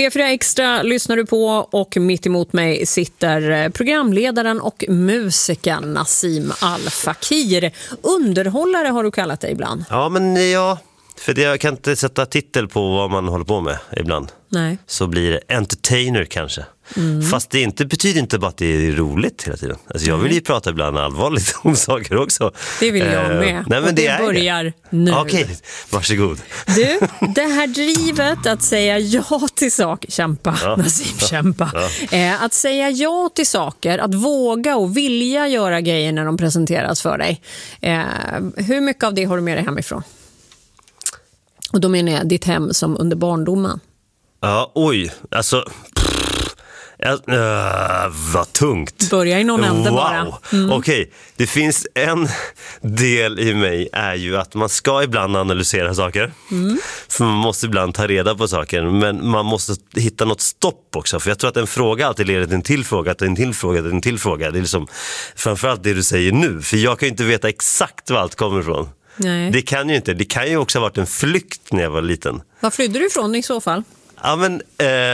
P4 Extra lyssnar du på och mitt emot mig sitter programledaren och musikern Nassim Al Fakir. Underhållare har du kallat dig ibland. Ja, men ja, för jag kan inte sätta titel på vad man håller på med ibland. Nej. Så blir det entertainer kanske. Fast det inte, betyder inte bara att det är roligt hela tiden. Alltså jag vill ju prata ibland allvarligt om saker också. Det vill jag med. Nej, men det börjar det. Nu. Okej, varsågod. Du, det här drivet att säga ja till saker, kämpa, Nassim, kämpa. Ja. Att säga ja till saker, att våga och vilja göra grejer när de presenteras för dig. Hur mycket av det har du med dig hemifrån? Och då menar jag ditt hem som under barndomen. Ja, oj, alltså... vad tungt. Börja i någon ände bara. Okej, det finns en del i mig är ju att man ska ibland analysera saker. För man måste ibland ta reda på saker. Men man måste hitta något stopp också. För jag tror att en fråga alltid leder till en till fråga, till en till fråga, till en till fråga. Det är liksom framförallt det du säger nu. För jag kan ju inte veta exakt var allt kommer ifrån. Nej. Det kan ju inte. Det kan ju också ha varit en flykt när jag var liten. Var flydde du ifrån i så fall? Ja, men...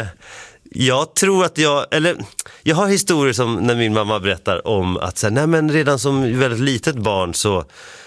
jag tror att jag har historier som när min mamma berättar om att så här, nej men redan som väldigt litet barn så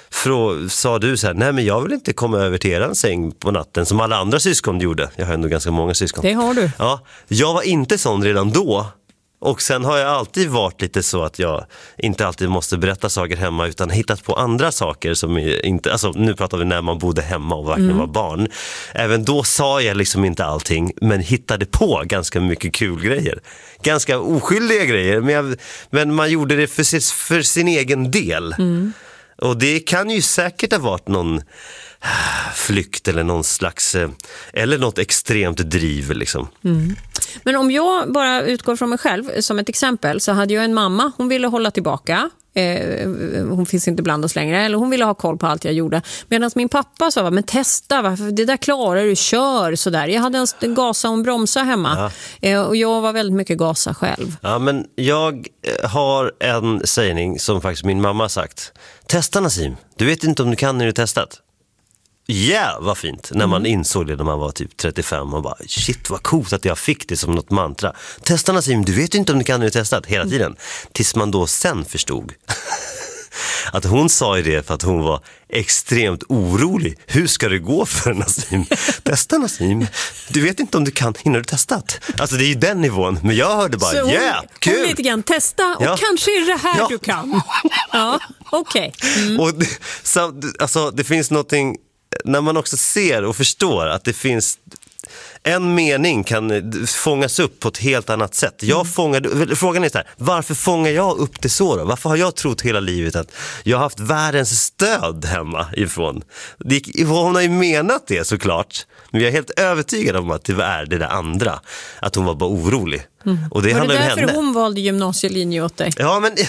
sa du så här, nej men jag vill inte komma över till eran säng på natten som alla andra syskon gjorde. Jag har ändå ganska många syskon. Det har du. Ja, jag var inte sån redan då. Och sen har jag alltid varit lite så att jag inte alltid måste berätta saker hemma utan hittat på andra saker som inte, alltså nu pratar vi när man bodde hemma och verkligen var barn. Även då sa jag liksom inte allting men hittade på ganska mycket kul grejer. Ganska oskyldiga grejer men man gjorde det för sin egen del. Och det kan ju säkert ha varit någon flykt eller någon slags eller något extremt driv liksom. Men om jag bara utgår från mig själv som ett exempel så hade jag en mamma, hon ville hålla tillbaka. Hon finns inte bland oss längre, eller hon ville ha koll på allt jag gjorde. Medan min pappa sa, men testa, det där klarar du, kör sådär. Jag hade en gasa och en bromsa hemma. Och jag var väldigt mycket gasa själv. Ja, men jag har en sägning som faktiskt min mamma har sagt. Testa, Nassim, du vet inte om du kan när du testat. Ja, vad fint. När man insåg det när man var typ 35 och bara, shit vad coolt att jag fick det som något mantra. Testa, Nassim, du vet inte om du kan när du testat hela tiden. Tills man då sen förstod att hon sa ju det för att hon var extremt orolig. Hur ska det gå för Nassim? Testa, Nassim. Du vet inte om du kan innan du testat. Alltså det är ju den nivån. Men jag hörde bara, kul. Hon lite grann testa och kanske är det här du kan. Ja, okej. Och alltså, det finns någonting när man också ser och förstår att det finns en mening kan fångas upp på ett helt annat sätt. Frågan är så här, varför fångar jag upp det så då? Varför har jag trott hela livet att jag har haft världens stöd hemma ifrån? Hon har ju menat det såklart. Men jag är helt övertygad om att det är det där andra. Att hon var bara orolig. Och det var handlar det om därför henne. Hon valde gymnasielinje åt dig? Ja, men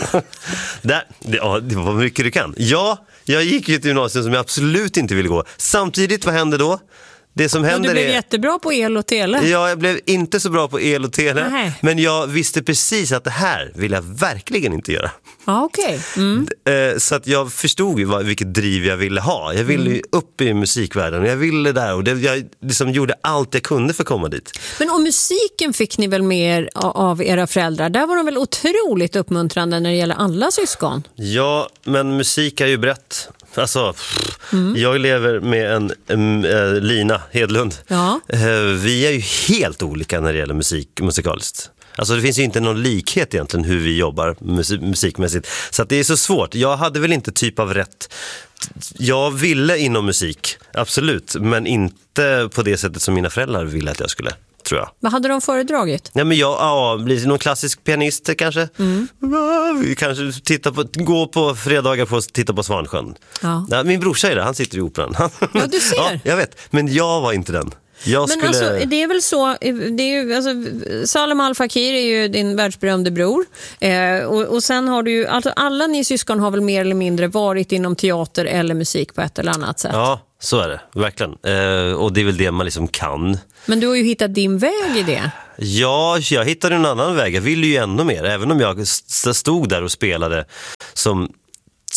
det var mycket du kan. Ja, jag gick ju ett gymnasium som jag absolut inte ville gå. Samtidigt, vad hände då? Det som händer du blev jättebra på el och tele. Ja, jag blev inte så bra på el och tele. Nej. Men jag visste precis att det här vill jag verkligen inte göra. Ja, okej. Så att jag förstod ju vilket driv jag ville ha. Jag ville ju upp i musikvärlden och jag ville där. Och jag liksom gjorde allt jag kunde för att komma dit. Men om musiken fick ni väl mer av era föräldrar? Där var de väl otroligt uppmuntrande när det gäller alla syskon? Ja, men musik är ju brett. Alltså, jag lever med en Lina Hedlund. Ja. Vi är ju helt olika när det gäller musikaliskt. Alltså det finns ju inte någon likhet egentligen hur vi jobbar musikmässigt. Så att det är så svårt. Jag hade väl inte typ av rätt. Jag ville inom musik, absolut. Men inte på det sättet som mina föräldrar ville att jag skulle, tror jag. Vad hade de föredragit? Ja, men blir någon klassisk pianist kanske. Vi kanske gå på fredagar på att titta på Svansjön. Ja, min brorsa är det, han sitter i operan. Ja, du ser. Ja, jag vet, men jag var inte den. Men alltså, det är väl så, det är ju, alltså, Salim Al Fakir är ju din världsberömde bror. Och sen har du ju, alltså, alla ni syskon har väl mer eller mindre varit inom teater eller musik på ett eller annat sätt. Ja, så är det, verkligen. Och det är väl det man liksom kan. Men du har ju hittat din väg i det. Ja, jag hittade en annan väg. Jag ville ju ännu mer. Även om jag stod där och spelade som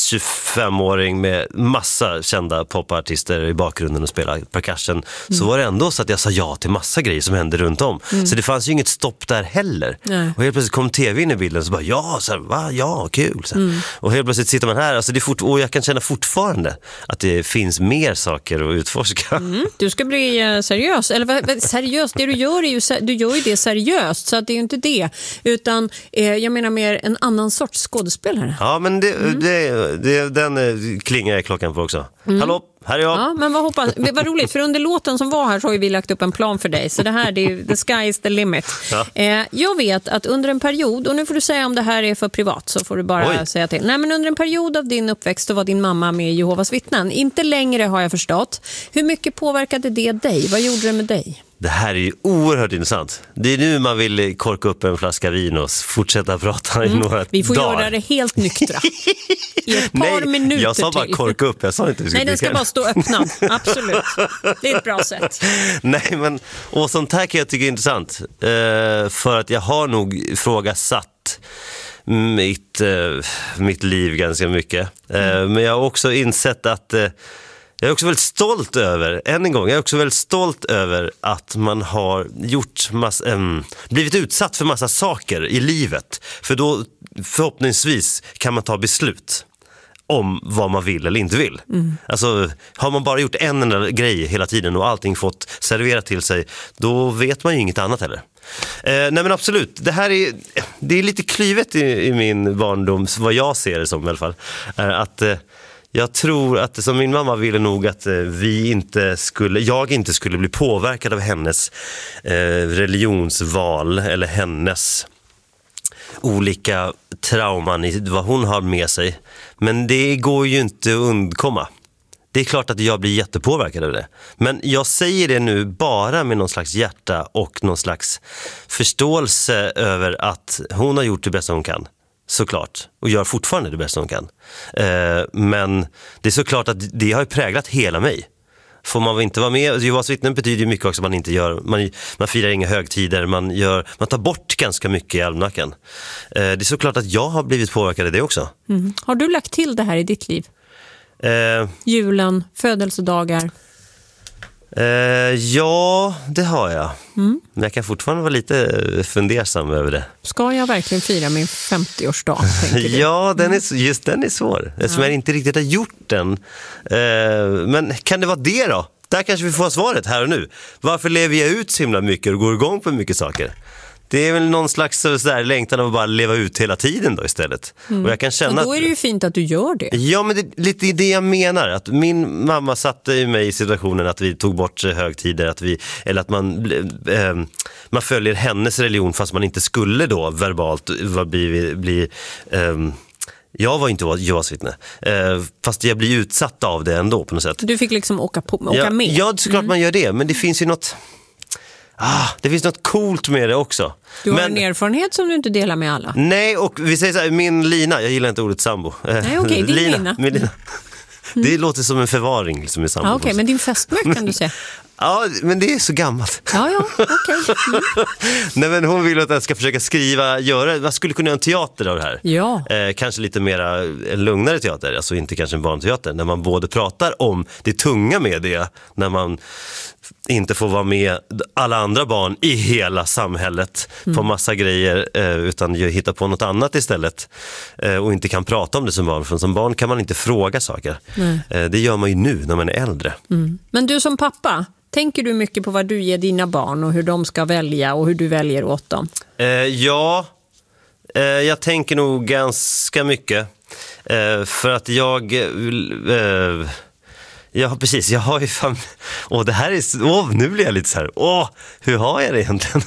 25-åring med massa kända popartister i bakgrunden och spelade percussion, så var det ändå så att jag sa ja till massa grejer som hände runt om. Så det fanns ju inget stopp där heller. Nej. Och helt plötsligt kom tv in i bilden, så bara ja, kul. Så. Och helt plötsligt sitter man här, alltså och jag kan känna fortfarande att det finns mer saker att utforska. Du ska bli seriös, eller seriös, det du gör är ju, du gör ju det seriöst, så att det är ju inte det, utan jag menar mer en annan sorts skådespelare. Ja, men den klingar klockan på också. Hallå, här är jag. Ja, men vad roligt, för under låten som var här så har vi lagt upp en plan för dig, så det här, det är the sky is the limit. Ja. Jag vet att under en period, och nu får du säga om det här är för privat, så får du bara säga till. Nej, men under en period av din uppväxt så var din mamma med i Jehovas vittnen. Inte längre, har jag förstått. Hur mycket påverkade det dig? Vad gjorde det med dig? Det här är ju oerhört intressant. Det är nu man vill korka upp en flaska vin och fortsätta prata i några dagar. Vi får göra det helt nyktra. I ett par minuter till. Jag sa bara korka upp. Jag sa inte Nej, den ska bara stå öppnad. Absolut. Det är ett bra sätt. Nej, men och sånt här kan jag tycka är intressant. För att jag har nog ifrågasatt mitt liv ganska mycket. Men jag har också insett att jag är också väldigt stolt över, än en gång, jag är också väldigt stolt över att man har gjort blivit utsatt för massa saker i livet. För då förhoppningsvis kan man ta beslut om vad man vill eller inte vill. Alltså, har man bara gjort en enda grej hela tiden och allting fått serverat till sig, då vet man ju inget annat heller. Nej, men absolut, det är lite klyvet i min barndom, vad jag ser det som i alla fall, är att jag tror att som min mamma ville nog att jag inte skulle bli påverkad av hennes religionsval eller hennes olika trauman i vad hon har med sig. Men det går ju inte att undkomma. Det är klart att jag blir jättepåverkad av det. Men jag säger det nu bara med någon slags hjärta och någon slags förståelse över att hon har gjort det bästa hon kan. Såklart. Och gör fortfarande det bästa hon kan. Men det är såklart att det har präglat hela mig. Får man inte vara med, Jehovas vittnen betyder ju mycket också att man inte gör, man firar inga högtider, man tar bort ganska mycket i almanackan. Det är såklart att jag har blivit påverkad av det också. Har du lagt till det här i ditt liv? Julen, födelsedagar? Ja, det har jag. Men jag kan fortfarande vara lite fundersam över det. Ska jag verkligen fira min 50-årsdag? Ja, den är svår. Eftersom jag inte riktigt har gjort den. Men kan det vara det då? Där kanske vi får svaret här och nu. Varför lever jag ut så himla mycket och går igång på mycket saker? Det är väl någon slags sådär längtan av att bara leva ut hela tiden då istället. Och jag kan känna, och då är det ju fint att du gör det. Ja, men det är lite det jag menar. Att min mamma satte ju mig i situationen att vi tog bort högtider. Eller att man följer hennes religion fast man inte skulle då verbalt bli jag var inte Jehovas vittne. Fast jag blir utsatt av det ändå på något sätt. Du fick liksom åka med. Ja, såklart man gör det. Men det finns ju något... det finns något coolt med det också. Du har en erfarenhet som du inte delar med alla. Nej, och vi säger så här, min Lina, jag gillar inte ordet sambo. Nej, okej, din Lina. Det låter som en förvaring liksom i sambo. Okej, men din fästmö kan du säga. Ja, men det är så gammalt. Ja, okej. Nej, men hon vill att jag ska försöka jag skulle kunna göra en teater av det här. Ja. Kanske lite mera en lugnare teater, alltså inte kanske en barnteater, när man både pratar om det tunga med det, när man inte får vara med alla andra barn i hela samhället på massa grejer, utan hitta på något annat istället, och inte kan prata om det som barn. För som barn kan man inte fråga saker. Det gör man ju nu när man är äldre. Men du som pappa, tänker du mycket på vad du ger dina barn och hur de ska välja och hur du väljer åt dem? Jag tänker nog ganska mycket. För att ja, precis. Jag har ju det här är nu blir jag lite så här. Hur har jag det egentligen?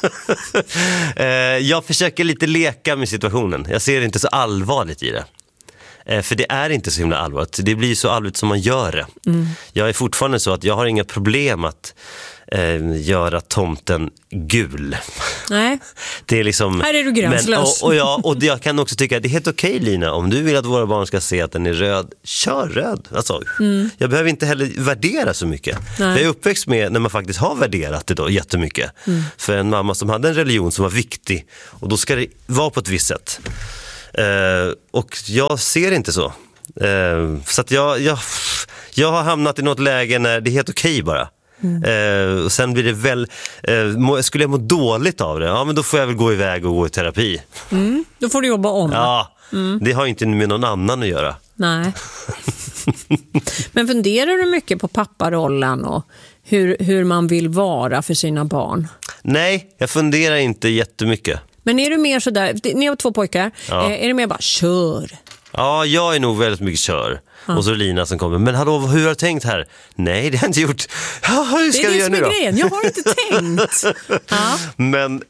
Jag försöker lite leka med situationen. Jag ser inte så allvarligt i det. För det är inte så himla allvarligt. Det blir så allvarligt som man gör det. Jag är fortfarande så att jag har inga problem att göra tomten gul. Nej. Det är liksom, här är du gränslös. Och jag kan också tycka att det är helt okej, Lina. Om du vill att våra barn ska se att den är röd, kör röd. Alltså, jag behöver inte heller värdera så mycket. Jag är uppväxt med när man faktiskt har värderat det då jättemycket. För en mamma som hade en religion som var viktig. Och då ska det vara på ett visst sätt. Och jag ser inte så. Så att jag har hamnat i något läge när det är helt okej bara. Och sen blir det väl skulle jag må dåligt av det, ja, men då får jag väl gå iväg och gå i terapi. Då får du jobba om. Ja, det har inte med någon annan att göra. Nej. Men funderar du mycket på papparollen och hur man vill vara för sina barn? Nej, jag funderar inte jättemycket. Men är du mer sådär, ni har 2 pojkar, är det mer bara kör? Ja, jag är nog väldigt mycket kör. Och så Lina som kommer, men hallå, hur har du tänkt här? Nej, det har jag inte gjort. Ja, hur ska vi göra nu då? Det är det som är grejen, jag har inte tänkt. Ja. Men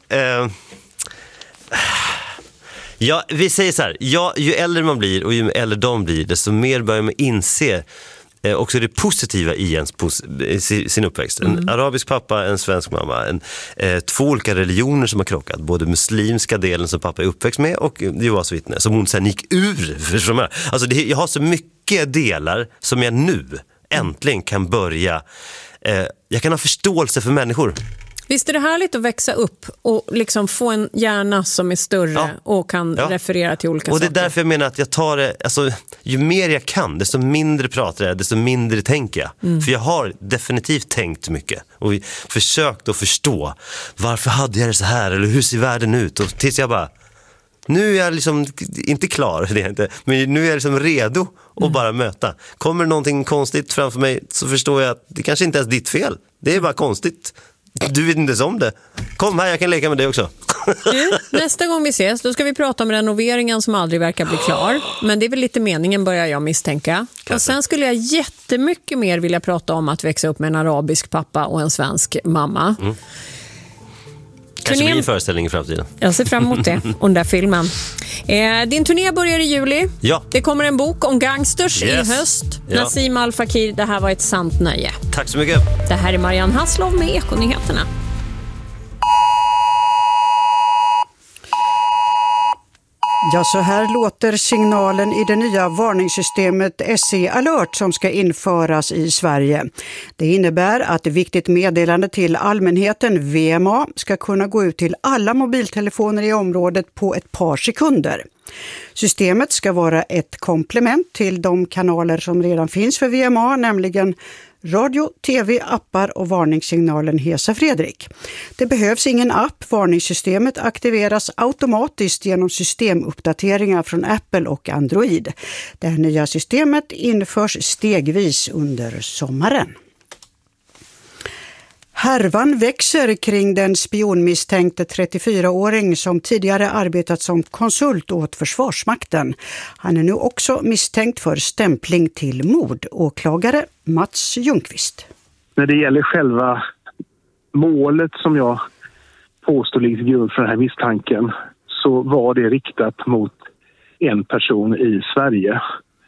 ja, vi säger så här, ju äldre man blir och ju äldre de blir, desto mer börjar man inse också det positiva i sin uppväxt. En arabisk pappa, en svensk mamma, 2 olika religioner som har krockat. Både muslimska delen som pappa är uppväxt med och Jehovas vittne som hon sen gick ur. Alltså jag har så mycket delar som jag nu äntligen kan börja. Jag kan ha förståelse för människor. Visst är det härligt att växa upp och liksom få en hjärna som är större och kan referera till olika saker. Och det är därför jag menar att jag tar det, alltså, ju mer jag kan, desto mindre pratar jag, desto mindre tänker jag. För jag har definitivt tänkt mycket och försökt att förstå varför hade jag det så här eller hur ser världen ut, och tills jag bara, nu är jag liksom inte klar, det är inte, men nu är jag liksom redo att bara möta. Kommer det någonting konstigt framför mig så förstår jag att det kanske inte är ditt fel, det är bara konstigt. Du vet inte om det. Kom här, jag kan leka med dig också. Nästa gång vi ses, då ska vi prata om renoveringen som aldrig verkar bli klar. Men det är väl lite meningen, börjar jag misstänka. Kanske. Och sen skulle jag jättemycket mer vilja prata om att växa upp med en arabisk pappa och en svensk mamma. Kanske blir en föreställning i framtiden. Jag ser fram emot det, och den där filmen. Din turné börjar i juli. Ja. Det kommer en bok om gangsters i höst. Ja. Nassim Al Fakir, det här var ett sant nöje. Tack så mycket. Det här är Marianne Hasslov med Ekonyheterna. Ja, så här låter signalen i det nya varningssystemet SE Alert som ska införas i Sverige. Det innebär att viktigt meddelande till allmänheten, VMA, ska kunna gå ut till alla mobiltelefoner i området på ett par sekunder. Systemet ska vara ett komplement till de kanaler som redan finns för VMA, nämligen radio, tv, appar och varningssignalen Hesa Fredrik. Det behövs ingen app. Varningssystemet aktiveras automatiskt genom systemuppdateringar från Apple och Android. Det här nya systemet införs stegvis under sommaren. Härvan växer kring den spionmisstänkte 34-åring som tidigare arbetat som konsult åt Försvarsmakten. Han är nu också misstänkt för stämpling till mord. Åklagare Mats Ljungqvist. När det gäller själva målet som jag påstår ligger till grund för den här misstanken, så var det riktat mot en person i Sverige.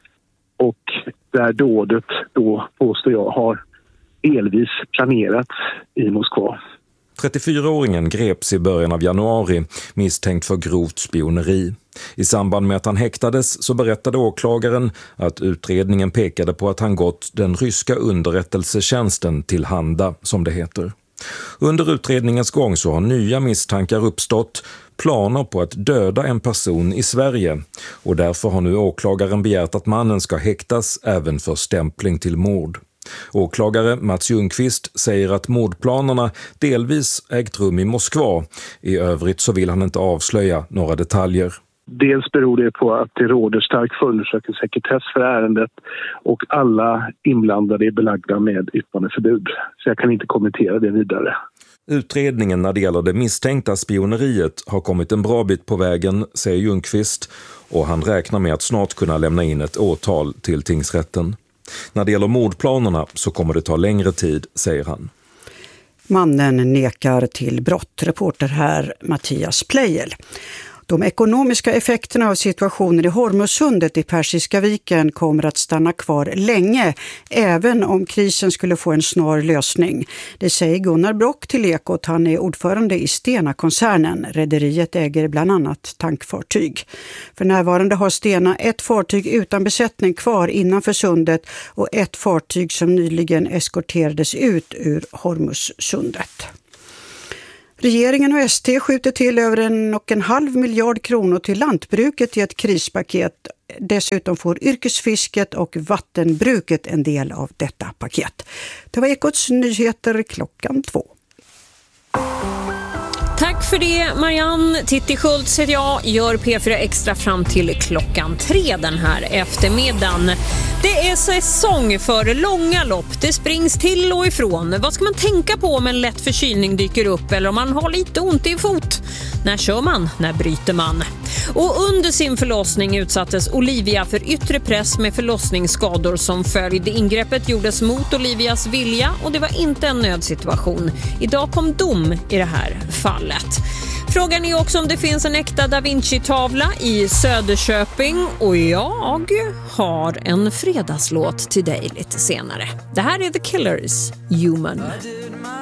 Och där dådet då, påstår jag, har delvis planerat i Moskva. 34-åringen greps i början av januari misstänkt för grovt spioneri. I samband med att han häktades så berättade åklagaren att utredningen pekade på att han gått den ryska underrättelsetjänsten till handa, som det heter. Under utredningens gång så har nya misstankar uppstått, planer på att döda en person i Sverige, och därför har nu åklagaren begärt att mannen ska häktas även för stämpling till mord. Åklagare Mats Ljungqvist säger att mordplanerna delvis ägt rum i Moskva. I övrigt så vill han inte avslöja några detaljer. Dels beror det på att det råder stark förundersökningssekretess för ärendet och alla inblandade är belagda med yppandeförbud. Så jag kan inte kommentera det vidare. Utredningen när det gäller det misstänkta spioneriet har kommit en bra bit på vägen, säger Ljungqvist, och han räknar med att snart kunna lämna in ett åtal till tingsrätten. När det gäller mordplanerna så kommer det ta längre tid, säger han. Mannen nekar till brott. Reporter här Mattias Plejel. De ekonomiska effekterna av situationen i Hormuzsundet i Persiska viken kommer att stanna kvar länge, även om krisen skulle få en snar lösning. Det säger Gunnar Brock till Ekot. Han är ordförande i Stena-koncernen. Rederiet äger bland annat tankfartyg. För närvarande har Stena ett fartyg utan besättning kvar innanför sundet och ett fartyg som nyligen eskorterades ut ur Hormuzsundet. Regeringen och ST skjuter till över 1,5 miljard kronor till lantbruket i ett krispaket. Dessutom får yrkesfisket och vattenbruket en del av detta paket. Det var Ekots nyheter 2:00. Tack för det, Marianne. Titti Schultz heter jag, gör P4 Extra fram till 3:00 den här eftermiddagen. Det är säsong för långa lopp. Det springs till och ifrån. Vad ska man tänka på om en lätt förkylning dyker upp eller om man har lite ont i fot? När kör man? När bryter man? Och under sin förlossning utsattes Olivia för yttre press med förlossningsskador som följd. Ingreppet gjordes mot Olivias vilja och det var inte en nödsituation. Idag kom dom i det här fallet. Frågan är också om det finns en äkta Da Vinci-tavla i Söderköping och jag har en fredagslåt till dig lite senare. Det här är The Killers, Human.